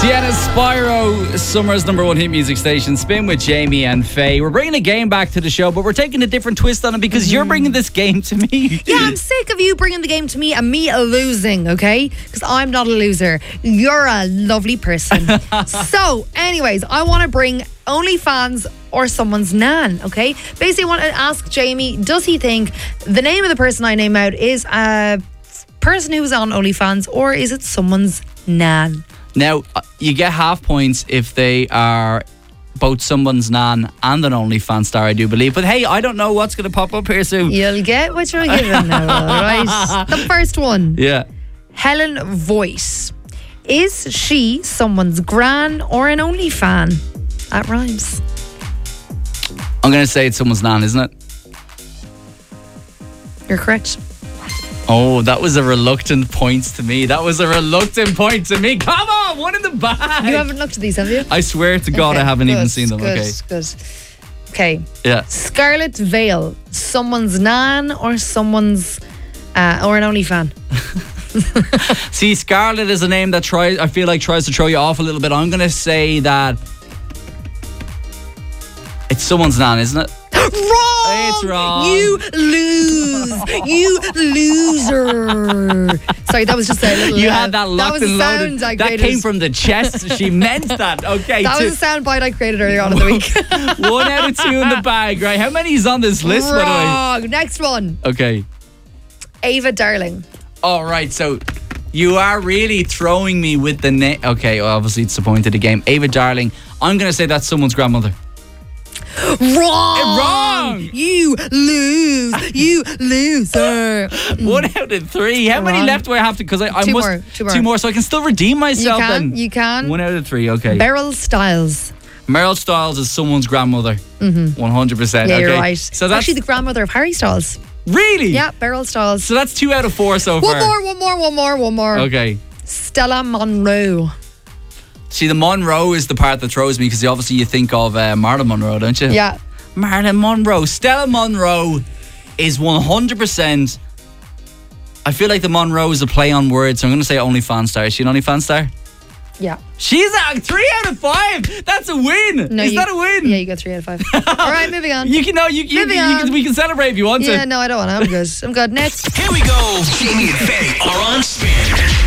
Sienna Spyro, Summer's number one hit music station. Spin with Jamie and Faye. We're bringing a game back to the show, but we're taking a different twist on it because you're bringing this game to me. Yeah, I'm sick of you bringing the game to me and me losing, okay? Because I'm not a loser. You're a lovely person. So, anyways, I want to bring OnlyFans or someone's nan, okay? Basically, I want to ask Jamie, does he think the name of the person I name out is a person who's on OnlyFans or is it someone's nan? Now, you get half points if they are both someone's nan and an OnlyFans star, I do believe. But hey, I don't know what's going to pop up here soon. You'll get what you're given now, right? The first one. Yeah. Helen Voice. Is she someone's gran or an OnlyFan? That rhymes. I'm going to say it's someone's nan, isn't it? You're correct. Oh, that was a reluctant point to me. Come on, one in the bag. You haven't looked at these, have you? I swear to God, Okay, I haven't good, even seen them. Good, Okay. good. Okay. Yeah. Scarlet Vale. Someone's nan or someone's or an OnlyFan? See, Scarlett is a name that tries to throw you off a little bit. I'm going to say that it's someone's nan, isn't it? Wrong! It's wrong. You lose. You loser. Sorry, that was just a little... You had that locked and that was a loaded. sound I That created. came from the chest. She meant that. Okay. That was a sound bite I created earlier on in the week. 1 out of 2 in the bag, right? How many is on this list, by Wrong. Next one. the way? Okay. Ava Darling. All right, so you are really throwing me with the name. Okay, well, obviously it's the point of the game. Ava Darling. I'm going to say that's someone's grandmother. Wrong. You lose. You loser. 1 out of 3. How many Wrong. left do I have to? Because I Two must more, two more. 2 more, so I can still redeem myself. You can. Then You can. 1 out of 3. Okay. Beryl Stiles. Meryl Stiles is someone's grandmother. 100%. Yeah, okay. you're right. So that's actually the grandmother of Harry Styles. really. Yeah, Beryl Stiles. So that's 2 out of 4 so far. One more. Okay. Stella Monroe. See, the Monroe is the part that throws me because obviously you think of Marilyn Monroe, don't you? Yeah. Marilyn Monroe. Stella Monroe is 100%. I feel like the Monroe is a play on words, so I'm going to say OnlyFans star. Is she an OnlyFans star? Yeah. She's a 3 out of 5. That's a win. No, is that a win? Yeah, you got 3 out of 5. All right, moving on. You can, no, you Moving on. we can celebrate if you want Yeah, to. no, I don't want to. I'm good. I'm good. Next. Here we go. Jamie and Faye are on Spin.